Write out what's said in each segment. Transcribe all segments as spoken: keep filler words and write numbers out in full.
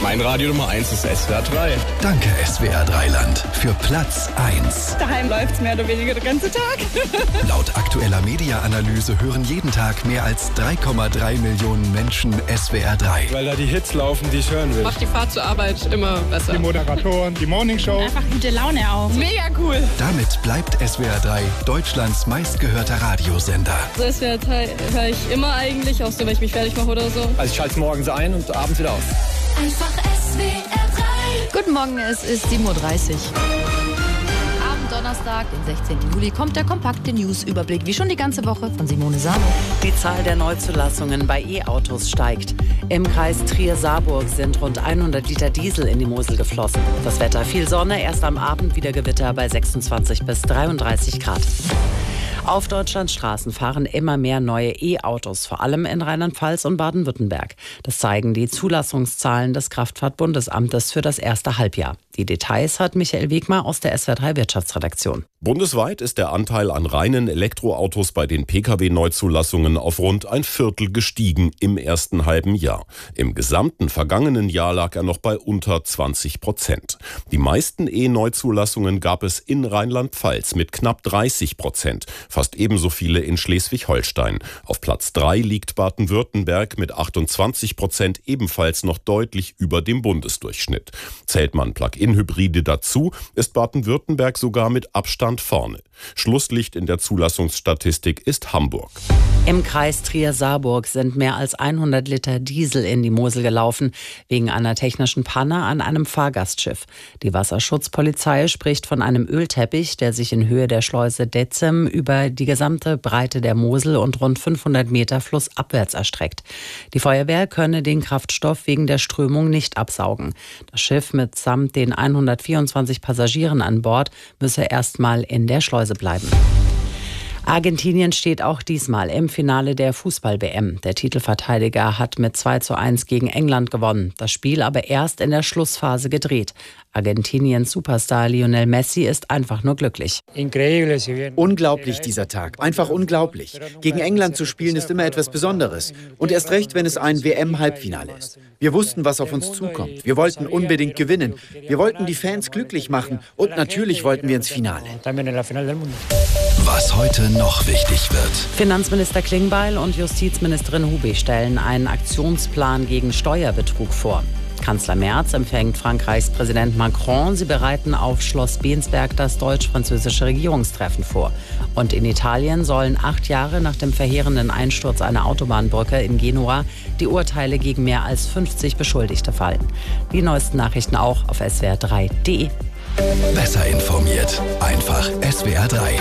Mein Radio Nummer eins ist S W R drei. Danke S W R drei Land für Platz eins. Daheim läuft's mehr oder weniger den ganzen Tag. Laut aktueller Media-Analyse hören jeden Tag mehr als drei Komma drei Millionen Menschen S W R drei. Weil da die Hits laufen, die ich hören will. Macht die Fahrt zur Arbeit immer besser. Die Moderatoren, die Morningshow. Einfach gute Laune auch. Mega cool. Damit bleibt S W R drei Deutschlands meistgehörter Radiosender. So S W R drei höre ich immer eigentlich, auch so, wenn ich mich fertig mache oder so. Also ich schalte es morgens ein und abends wieder aus. Einfach S W R drei. Guten Morgen, es ist sieben Uhr dreißig. Am Donnerstag, den sechzehnten Juli, kommt der kompakte News-Überblick, wie schon die ganze Woche, von Simone Sano. Die Zahl der Neuzulassungen bei E-Autos steigt. Im Kreis Trier-Saarburg sind rund hundert Liter Diesel in die Mosel geflossen. Das Wetter: viel Sonne, erst am Abend wieder Gewitter bei sechsundzwanzig bis dreiunddreißig Grad. Auf Deutschlands Straßen fahren immer mehr neue E-Autos, vor allem in Rheinland-Pfalz und Baden-Württemberg. Das zeigen die Zulassungszahlen des Kraftfahrtbundesamtes für das erste Halbjahr. Die Details hat Michael Wegmar aus der S W R drei Wirtschaftsredaktion. Bundesweit ist der Anteil an reinen Elektroautos bei den Pkw-Neuzulassungen auf rund ein Viertel gestiegen im ersten halben Jahr. Im gesamten vergangenen Jahr lag er noch bei unter zwanzig Prozent. Die meisten E-Neuzulassungen gab es in Rheinland-Pfalz mit knapp dreißig Prozent. Fast ebenso viele in Schleswig-Holstein. Auf Platz drei liegt Baden-Württemberg mit achtundzwanzig Prozent, ebenfalls noch deutlich über dem Bundesdurchschnitt. Zählt man Plug-in-Hybride dazu, ist Baden-Württemberg sogar mit Abstand vorne. Schlusslicht in der Zulassungsstatistik ist Hamburg. Im Kreis Trier-Saarburg sind mehr als hundert Liter Diesel in die Mosel gelaufen, wegen einer technischen Panne an einem Fahrgastschiff. Die Wasserschutzpolizei spricht von einem Ölteppich, der sich in Höhe der Schleuse Detzem über die gesamte Breite der Mosel und rund fünfhundert Meter flussabwärts erstreckt. Die Feuerwehr könne den Kraftstoff wegen der Strömung nicht absaugen. Das Schiff mitsamt den hundertvierundzwanzig Passagieren an Bord müsse erstmal in der Schleuse bleiben. Argentinien steht auch diesmal im Finale der Fußball-W M. Der Titelverteidiger hat mit zwei zu eins gegen England gewonnen. Das Spiel aber erst in der Schlussphase gedreht. Argentiniens Superstar Lionel Messi ist einfach nur glücklich. Unglaublich dieser Tag, einfach unglaublich. Gegen England zu spielen ist immer etwas Besonderes. Und erst recht, wenn es ein W M-Halbfinale ist. Wir wussten, was auf uns zukommt. Wir wollten unbedingt gewinnen. Wir wollten die Fans glücklich machen. Und natürlich wollten wir ins Finale. Was heute noch wichtig wird. Finanzminister Klingbeil und Justizministerin Huber stellen einen Aktionsplan gegen Steuerbetrug vor. Kanzler Merz empfängt Frankreichs Präsident Macron. Sie bereiten auf Schloss Bensberg das deutsch-französische Regierungstreffen vor. Und in Italien sollen acht Jahre nach dem verheerenden Einsturz einer Autobahnbrücke in Genua die Urteile gegen mehr als fünfzig Beschuldigte fallen. Die neuesten Nachrichten auch auf S W R drei Punkt de. Besser informiert. Einfach S W R drei.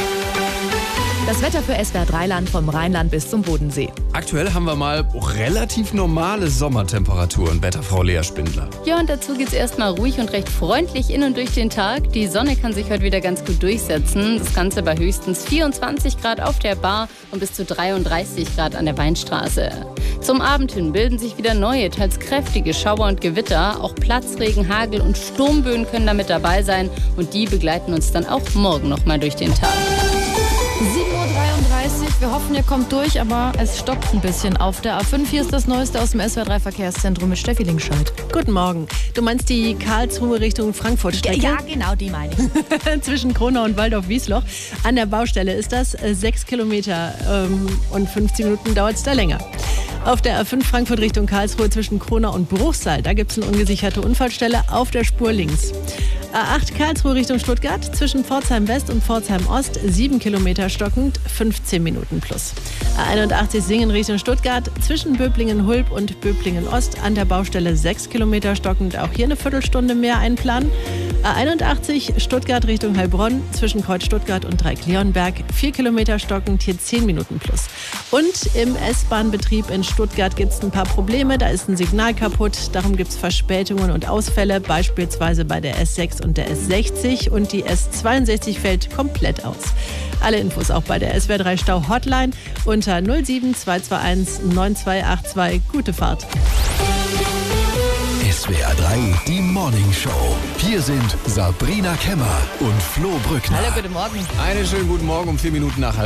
Das Wetter für S W R drei Land vom Rheinland bis zum Bodensee. Aktuell haben wir mal relativ normale Sommertemperaturen, Wetterfrau Lea Spindler. Ja, und dazu geht's erstmal ruhig und recht freundlich in und durch den Tag. Die Sonne kann sich heute wieder ganz gut durchsetzen. Das Ganze bei höchstens vierundzwanzig Grad auf der Bar und bis zu dreiunddreißig Grad an der Weinstraße. Zum Abend hin bilden sich wieder neue, teils kräftige Schauer und Gewitter. Auch Platzregen, Hagel und Sturmböen können damit dabei sein. Und die begleiten uns dann auch morgen noch mal durch den Tag. sieben Uhr dreiunddreißig, wir hoffen, ihr kommt durch, aber es stoppt ein bisschen auf der A fünf. Hier ist das Neueste aus dem S W R drei Verkehrszentrum mit Steffi Linkscheid. Guten Morgen. Du meinst die Karlsruhe Richtung Frankfurt-Strecke? Ja, genau, die meine ich. Zwischen Kronau und Waldorf-Wiesloch. An der Baustelle ist das sechs Kilometer ähm, und fünfzehn Minuten dauert es da länger. Auf der A fünf Frankfurt Richtung Karlsruhe zwischen Kronau und Bruchsal, da gibt es eine ungesicherte Unfallstelle auf der Spur links. A acht Karlsruhe Richtung Stuttgart zwischen Pforzheim West und Pforzheim Ost, sieben Kilometer stockend, fünfzehn Minuten plus. A einundachtzig Singen Richtung Stuttgart zwischen Böblingen-Hulb und Böblingen-Ost an der Baustelle sechs Kilometer stockend, auch hier eine Viertelstunde mehr einplanen. A einundachtzig Stuttgart Richtung Heilbronn zwischen Kreuz Stuttgart und Dreieck-Leonberg, vier Kilometer stockend, hier zehn Minuten plus. Und im S-Bahn-Betrieb in Stuttgart gibt es ein paar Probleme, da ist ein Signal kaputt, darum gibt es Verspätungen und Ausfälle, beispielsweise bei der S sechs und der S sechzig, und die S zweiundsechzig fällt komplett aus. Alle Infos auch bei der S W R drei Stau Hotline unter null sieben zwei zwei eins neun zwei acht zwei. Gute Fahrt. S W R drei, die Morning Show. Hier sind Sabrina Kemmer und Flo Brückner. Hallo, guten Morgen. Einen schönen guten Morgen um vier Minuten nach halb